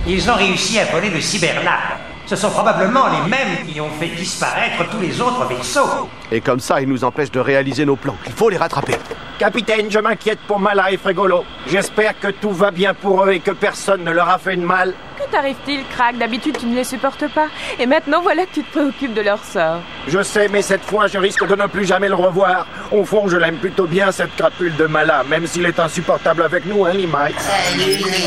Ils ont réussi à voler le Cyberlab. Ce sont probablement les mêmes qui ont fait disparaître tous les autres vaisseaux. Et comme ça, ils nous empêchent de réaliser nos plans. Il faut les rattraper. Capitaine, je m'inquiète pour Mala et Frégolo. J'espère que tout va bien pour eux et que personne ne leur a fait de mal. Que t'arrive-t-il, Crack? D'habitude, tu ne les supportes pas. Et maintenant, voilà que tu te préoccupes de leur sort. Je sais, mais cette fois, je risque de ne plus jamais le revoir. Au fond, je l'aime plutôt bien, cette crapule de Mala, même s'il est insupportable avec nous, hein, Limite.